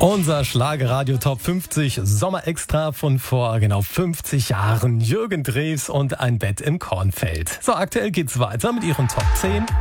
Unser Schlagerradio Top 50 Sommerextra von vor genau 50 Jahren. Jürgen Drews und ein Bett im Kornfeld. So, aktuell geht's weiter mit ihren Top 10.